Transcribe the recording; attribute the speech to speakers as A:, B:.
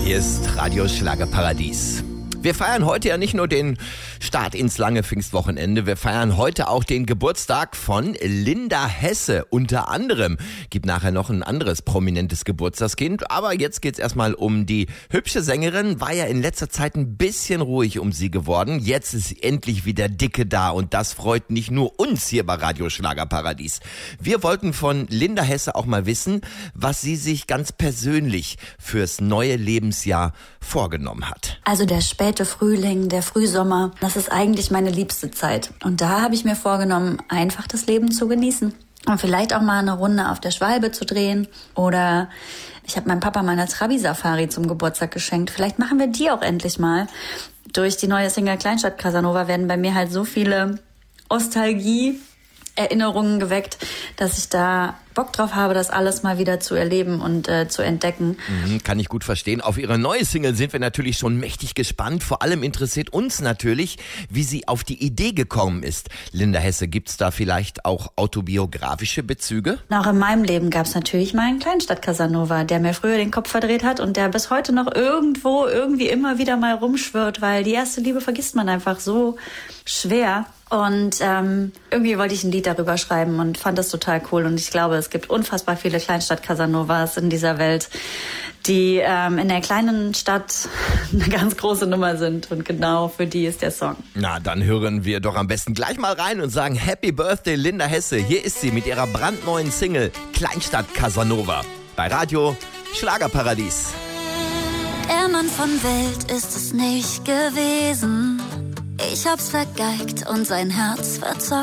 A: Hier ist Radio Schlagerparadies. Wir feiern heute ja nicht nur den Start ins lange Pfingstwochenende, wir feiern heute auch den Geburtstag von Linda Hesse. Unter anderem gibt nachher noch ein anderes prominentes Geburtstagskind, aber jetzt geht's erstmal um die hübsche Sängerin. War ja in letzter Zeit ein bisschen ruhig um sie geworden. Jetzt ist sie endlich wieder dicke da und das freut nicht nur uns hier bei Radio Schlagerparadies. Wir wollten von Linda Hesse auch mal wissen, was sie sich ganz persönlich fürs neue Lebensjahr vorgenommen hat.
B: Also der späte Frühling, der Frühsommer, das ist eigentlich meine liebste Zeit. Und da habe ich mir vorgenommen, einfach das Leben zu genießen. Und vielleicht auch mal eine Runde auf der Schwalbe zu drehen. Oder ich habe meinem Papa meine Trabi-Safari zum Geburtstag geschenkt. Vielleicht machen wir die auch endlich mal. Durch die neue Single Kleinstadt Casanova werden bei mir halt so viele Nostalgie-Erinnerungen geweckt, dass ich da Bock drauf habe, das alles mal wieder zu erleben und zu entdecken.
A: Kann ich gut verstehen. Auf ihre neue Single sind wir natürlich schon mächtig gespannt. Vor allem interessiert uns natürlich, wie sie auf die Idee gekommen ist. Linda Hesse, gibt's da vielleicht auch autobiografische Bezüge?
B: Auch in meinem Leben gab's natürlich mal einen Kleinstadt Casanova, der mir früher den Kopf verdreht hat und der bis heute noch irgendwie immer wieder mal rumschwirrt, weil die erste Liebe vergisst man einfach so schwer. Und irgendwie wollte ich ein Lied darüber schreiben und fand das total cool. Und ich glaube, es gibt unfassbar viele Kleinstadt-Casanovas in dieser Welt, die in der kleinen Stadt eine ganz große Nummer sind. Und genau für die ist der Song.
A: Na, dann hören wir doch am besten gleich mal rein und sagen Happy Birthday, Linda Hesse. Hier ist sie mit ihrer brandneuen Single Kleinstadt Casanova bei Radio Schlagerparadies.
C: Der Mann von Welt ist es nicht gewesen. Ich hab's vergeigt und sein Herz verzockt.